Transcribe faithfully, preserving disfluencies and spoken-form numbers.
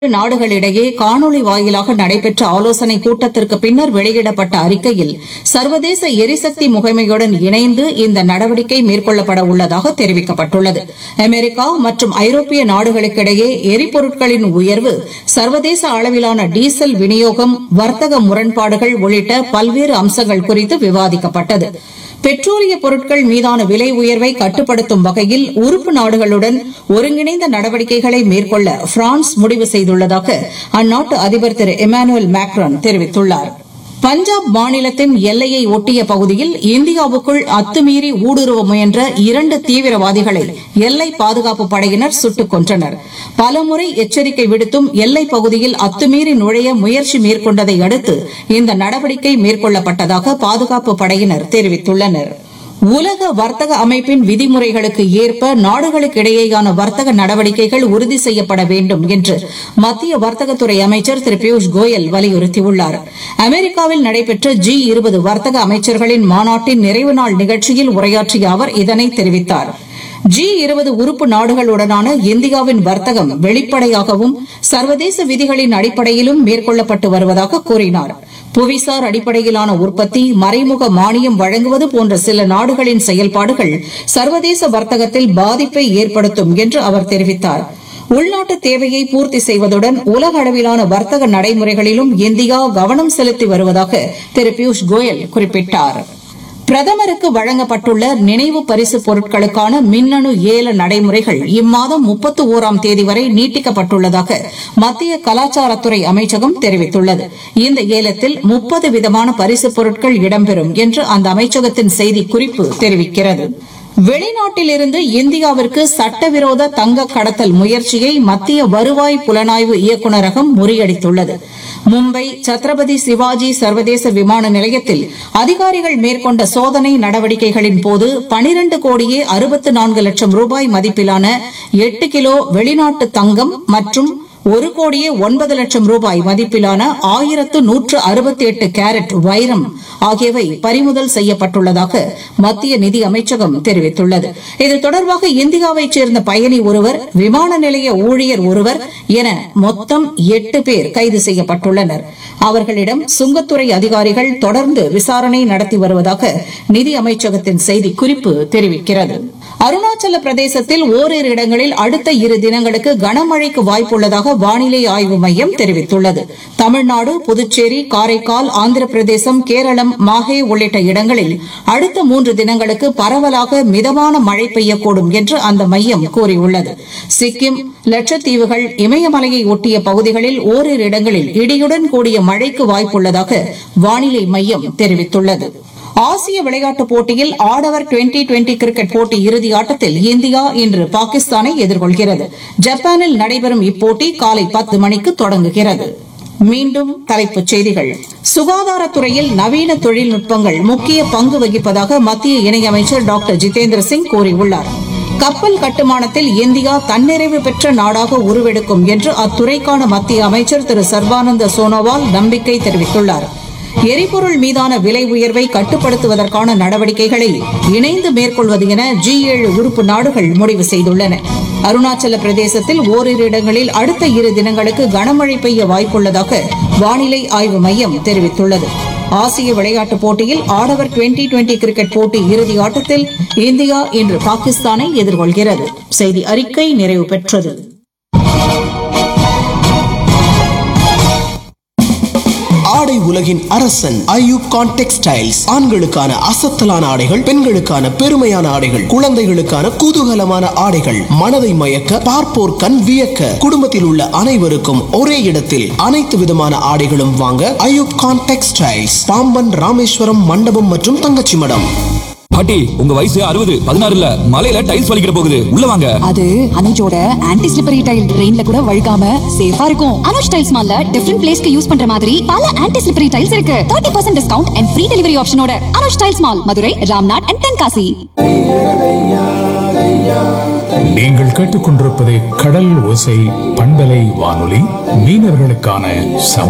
நாடுகளிடையே காணொலி வாயிலாக நடைபெற்ற ஆலோசனைக் கூட்டத்திற்கு பின்னர் வெளியிடப்பட்ட அறிக்கையில் சர்வதேச எரிசக்தி முகமையுடன் இணைந்து இந்த நடவடிக்கை மேற்கொள்ளப்பட உள்ளதாக தெரிவிக்கப்பட்டுள்ளது. அமெரிக்கா மற்றும் ஐரோப்பிய நாடுகளுக்கிடையே எரிபொருட்களின் உயர்வு, சர்வதேச அளவிலான டீசல் விநியோகம், வர்த்தக முரண்பாடுகள் உள்ளிட்ட பல்வேறு அம்சங்கள் குறித்து விவாதிக்கப்பட்டது. பெட்ரோலிய பொருட்கள் மீதான விலை உயர்வை கட்டுப்படுத்தும் வகையில் உறுப்பு நாடுகளுடன் ஒருங்கிணைந்த நடவடிக்கைகளை மேற்கொள்ள பிரான்ஸ் முடிவு செய்துள்ளதாக அந்நாட்டு அதிபர் திரு இமானுவேல் மேக்ரான் தெரிவித்துள்ளார். பஞ்சாப் மாநிலத்தின் எல்லையை ஒட்டிய பகுதியில் இந்தியாவுக்குள் அத்துமீறி ஊடுருவ முயன்ற இரண்டு தீவிரவாதிகளை எல்லை பாதுகாப்பு படையினர் சுட்டுக் கொன்றனர். பலமுறை எச்சரிக்கை விடுத்தும் எல்லைப் பகுதியில் அத்துமீறி நுழைய முயற்சி மேற்கொண்டதை அடுத்து இந்த நடவடிக்கை மேற்கொள்ளப்பட்டதாக பாதுகாப்பு படையினர் தெரிவித்துள்ளனர். உலக வர்த்தக அமைப்பின் விதிமுறைகளுக்கு ஏற்ப நாடுகளுக்கிடையேயான வர்த்தக நடவடிக்கைகள் உறுதி செய்யப்பட வேண்டும் என்று மத்திய வர்த்தகத்துறை அமைச்சர் திரு பியூஷ் கோயல் வலியுறுத்தியுள்ளார். அமெரிக்காவில் நடைபெற்ற ஜி இருபது வர்த்தக அமைச்சர்களின் மாநாட்டின் நிறைவு நாள் நிகழ்ச்சியில் உரையாற்றிய அவர் இதனை தெரிவித்தார். ஜி இருபது உறுப்பு நாடுகளுடனான இந்தியாவின் வர்த்தகம் வெளிப்படையாகவும் சர்வதேச விதிகளின் அடிப்படையிலும் மேற்கொள்ளப்பட்டு வருவதாக கூறினார். புவிசார் அடிப்படையிலான உற்பத்தி, மறைமுக மானியம் வழங்குவது போன்ற சில நாடுகளின் செயல்பாடுகள் சர்வதேச வர்த்தகத்தில் பாதிப்பை ஏற்படுத்தும் என்று அவர் தெரிவித்தார். உள்நாட்டு தேவையை பூர்த்தி செய்வதுடன் உலக அளவிலான வர்த்தக நடைமுறைகளிலும் இந்தியா கவனம் செலுத்தி வருவதாக திரு பியூஷ் கோயல் குறிப்பிட்டார். பிரதமருக்கு வழங்கப்பட்டுள்ள நினைவு பரிசு பொருட்களுக்கான மின்னணு ஏல நடைமுறைகள் இம்மாதம் முப்பத்தி ஓராம் தேதி வரை நீட்டிக்கப்பட்டுள்ளதாக மத்திய கலாச்சாரத்துறை அமைச்சகம் தெரிவித்துள்ளது. இந்த ஏலத்தில் முப்பது விதமான பரிசுப் பொருட்கள் இடம்பெறும் என்று அந்த அமைச்சகத்தின் செய்திக்குறிப்பு தெரிவிக்கிறது. வெளிநாட்டிலிருந்து இந்தியாவிற்கு சட்டவிரோத தங்க கடத்தல் முயற்சியை மத்திய வருவாய் புலனாய்வு இயக்குநரகம் முறியடித்துள்ளது. மும்பை சத்ரபதி சிவாஜி சர்வதேச விமான நிலையத்தில் அதிகாரிகள் மேற்கொண்ட சோதனை நடவடிக்கைகளின் போது பனிரண்டு கோடியே அறுபத்து நான்கு லட்சம் ரூபாய் மதிப்பிலான எட்டு கிலோ வெளிநாட்டு தங்கம் மற்றும் ஒரு கோடியே ஒன்பது லட்சம் ரூபாய் மதிப்பிலான ஆயிரத்து நூற்று அறுபத்தி எட்டு கேரட் வைரம் ஆகியவை பறிமுதல் செய்யப்பட்டுள்ளதாக மத்திய நிதி அமைச்சகம் தெரிவித்துள்ளது. இது தொடர்பாக இந்தியாவைச் சேர்ந்த பயணி ஒருவர், விமான நிலைய ஊழியர் ஒருவர் என மொத்தம் எட்டு பேர் கைது செய்யப்பட்டுள்ளனர். அவர்களிடம் சுங்கத்துறை அதிகாரிகள் தொடர்ந்து விசாரணை நடத்தி வருவதாக நிதி அமைச்சகத்தின் செய்திக்குறிப்பு தெரிவிக்கிறது. அருணாச்சல பிரதேசத்தில் ஓரிரு இடங்களில் அடுத்த இரு தினங்களுக்கு கனமழைக்கு வாய்ப்புள்ளதாக வானிலை ஆய்வு மையம் தெரிவித்துள்ளது. தமிழ்நாடு, புதுச்சேரி, காரைக்கால், ஆந்திர பிரதேசம், கேரளம், மாஹே உள்ளிட்ட இடங்களில் அடுத்த மூன்று தினங்களுக்கு பரவலாக மிதமான மழை பெய்யக்கூடும் என்று அந்த மையம் கூறியுள்ளது. சிக்கிம், லட்சத்தீவுகள், இமயமலையை ஒட்டிய பகுதிகளில் ஓரிரு இடங்களில் இடியுடன் கூடிய மழைக்கு வாய்ப்புள்ளதாக வானிலை மையம் தெரிவித்துள்ளது. ஆசிய விளையாட்டுப் போட்டியில் ஆடவர் டுவெண்டி டுவெண்டி கிரிக்கெட் போட்டி இறுதி ஆட்டத்தில் இந்தியா இன்று பாகிஸ்தானை எதிர்கொள்கிறது. ஜப்பானில் நடைபெறும் இப்போட்டி காலை பத்து மணிக்கு தொடங்குகிறது. மீண்டும் தலைப்புச் செய்திகள். சுகாதாரத்துறையில் நவீன தொழில்நுட்பங்கள் முக்கிய பங்கு வகிப்பதாக மத்திய இணையமைச்சர் டாக்டர் ஜிதேந்திர சிங் கூறியுள்ளார். கப்பல் கட்டுமானத்தில் இந்தியா தன்னிறைவு பெற்ற நாடாக உருவெடுக்கும் என்று அத்துறைக்கான மத்திய அமைச்சர் திரு சர்பானந்த சோனோவால் நம்பிக்கை தெரிவித்துள்ளார். எரிபொருள் மீதான விலை உயர்வை கட்டுப்படுத்துவதற்கான நடவடிக்கைகளை இணைந்து மேற்கொள்வது என ஜி ஏழு உறுப்பு நாடுகள் முடிவு செய்துள்ளன. அருணாச்சல பிரதேசத்தில் ஓரிரு இடங்களில் அடுத்த இரு தினங்களுக்கு கனமழை பெய்ய வாய்ப்புள்ளதாக வானிலை ஆய்வு மையம் தெரிவித்துள்ளது. ஆசிய விளையாட்டுப் போட்டியில் ஆடவர் டுவெண்டி டுவெண்டி கிரிக்கெட் போட்டி இறுதி ஆட்டத்தில் இந்தியா இன்று பாகிஸ்தானை எதிர்கொள்கிறது. செய்தி அறிக்கை நிறைவு பெற்றது. ஆடை உலகின் அரசன் ஐயூப் கான் டெக்ஸ்டைல்ஸ். ஆண்களுக்கான அசத்தலான ஆடைகள், பெண்களுக்கான பெருமையான ஆடைகள், குழந்தைகளுக்கான குதூகலமான ஆடைகள், மனதை மயக்க பார்ப்போர் கண் வியக்க, குடும்பத்தில் உள்ள அனைவருக்கும் ஒரே இடத்தில் அனைத்து விதமான ஆடைகளும் வாங்க ஐயூப் கான் டெக்ஸ்டைல்ஸ், பாம்பன், ராமேஸ்வரம், மண்டபம் மற்றும் தங்கச்சி மடம். பாட்டி, உங்க வயசு அறுபது பதினாறுல மலையில டைல்ஸ் வலிக்கிற போகுது, உள்ள வாங்க. அது அனுஜோட ஆன்டி ஸ்லிப்பரி டைல், ரெயின்ல கூட வழுக்காம சேஃபா இருக்கும். அனுஜ் டைல்ஸ் மால்ல டிஃபரண்ட் பிளேஸ்க்கு யூஸ் பண்ற மாதிரி பல ஆன்டி ஸ்லிப்பரி டைல்ஸ் இருக்கு. முப்பது percent discount and free delivery ஆப்ஷனோட. Anuj tiles mall, Madurai, Ramnath and Tenkasi. நீங்கள் கேட்டுக்கொண்டிருப்பது கடல் ஓசை பண்பலை வானொலி, மீனவர்களுக்கான சம